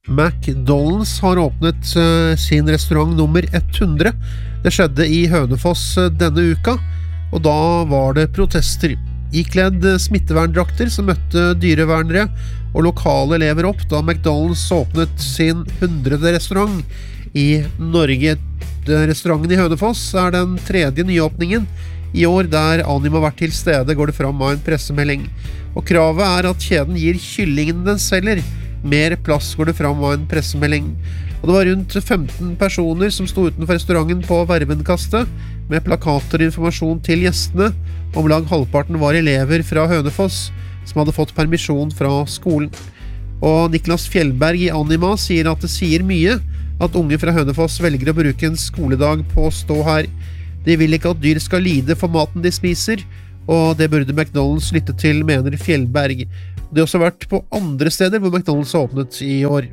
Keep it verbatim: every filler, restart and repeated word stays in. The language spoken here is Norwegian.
McDonald's har åpnet uh, sin restaurant nummer hundre. Det skjedde i Hønefoss uh, denne uka, og da var det protester. Ikledd uh, smitteverndrakter som møtte dyrevernere og lokale elever opp da McDonald's åpnet sin hundrede restaurant i Norge. Restauranten i Hønefoss er den tredje nyåpningen i år der Anima har vært til stede, går det fram av en pressemelding. Og kravet er at kjeden gir kyllingen den selger mer plass, går det fram av en pressemelding. Og det var rundt femten personer som sto utenfor restauranten på Vervenkastet med plakater og informasjon til gjestene. Om lag halvparten var elever fra Hønefoss som hadde fått permisjon fra skolen. Og Niklas Fjellberg i Anima sier at det sier mye at unge fra Hønefoss velger å bruke en skoledag på å stå her. De vil ikke at dyr skal lide for maten de spiser, og det burde McDonald's lytte til, mener Fjellberg. Det har også vært på andre steder hvor McDonald's har åpnet i år.